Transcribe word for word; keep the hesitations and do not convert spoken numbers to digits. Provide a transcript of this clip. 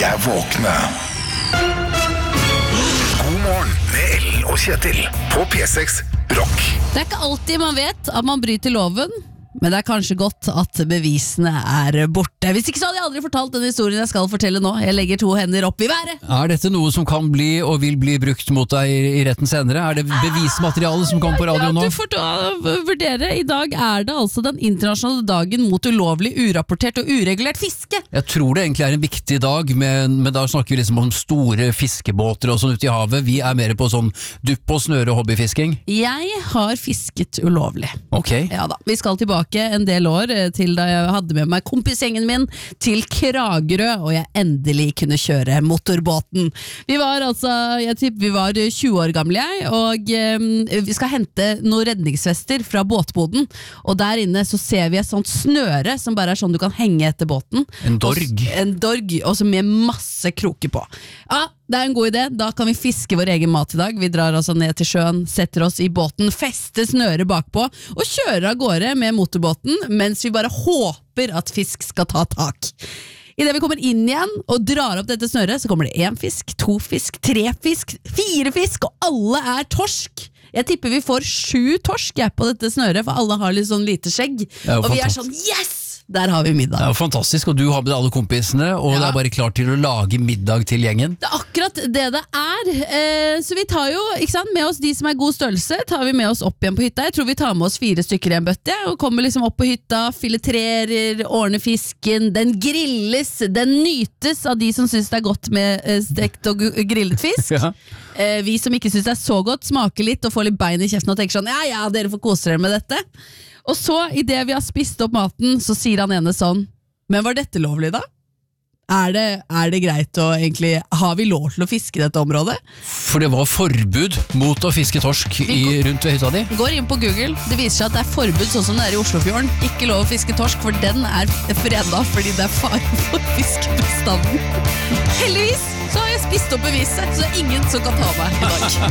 er våkne. God morgen med Ellen og Kjetil på P seks Rock. Det er ikke alltid man vet at man bryter loven, men det er kanskje godt at bevisene er borte. Hvis ikke så hadde jeg aldri fortalt den historien jeg skal fortelle nå. Jeg legger to hender opp i været. Er dette noe som kan bli og vil bli brukt mot deg i, i retten senere? Er det bevismateriale som kommer på radio nå? Ja, du får ta, vurdere. I dag er det altså den internasjonale dagen mot ulovlig, urapportert og uregulert fiske. Jeg tror det egentlig er en viktig dag, men, men da snakker vi liksom om store fiskebåter og sånn ute i havet. Vi er mer på sånn dupp og snøre hobbyfisking. Jeg har fisket ulovlig. Ok. Ja da, vi skal tilbake en del år til da jeg hadde med meg kompisgjengen min til Kragerø, og jeg endelig kunne kjøre motorbåten. Vi var altså, jeg tipper vi var tjue år gamle jeg, og um, vi skal hente noen redningsvester fra båtboden, og der inne så ser vi et sånt snøre som bare er sånn du kan henge etter båten. En dorg. Og, en dorg, også med masse kroker på. Ja, det er en god idé, da kan vi fiske vår egen mat i dag. Vi drar altså ned til sjøen, setter oss i båten, fester snøret bakpå og kjører av gårde med motorbåten, mens vi bare håper at fisk skal ta tak. I det vi kommer inn igjen og drar opp dette snøret, så kommer det en fisk, to fisk, tre fisk, fire fisk, og alle er torsk. Jeg tipper vi får sju torsk jeg, på dette snøret, for alle har litt sånn lite skjegg. Og vi er sånn, yes! Der har vi middag. Det er jo fantastisk, og du har med alle kompisene, og ja. Det er bare klart til å lage middag til gjengen. Det er akkurat det det er. Eh, så vi tar jo, ikke sant, med oss de som er god størrelse, tar vi med oss opp igjen på hytta. Jeg tror vi tar med oss fire stykker i en bøtte, og kommer liksom opp på hytta, filetrerer, ordner fisken, den grilles, den nytes av de som synes det er godt med eh, stekt og grillet fisk. Ja. Eh, vi som ikke synes det er så godt, smaker litt og får litt bein i kjeften og tenker sånn, ja ja, dere får kose dere med dette. Og så, i det vi har spist opp maten, så sier han ene sånn, men var dette lovlig da? Er det, er det greit å egentlig, har vi lov til å fiske i dette området? For det var forbud mot å fiske torsk i, rundt ved hytta di? Går inn på Google, det viser seg at det er forbud sånn som det er i Oslofjorden. Ikke lov å fiske torsk, for den er fredet fordi det er fare for fiskebestanden. Heldigvis så har jeg spist opp beviset, så det er ingen som kan ta meg i dag.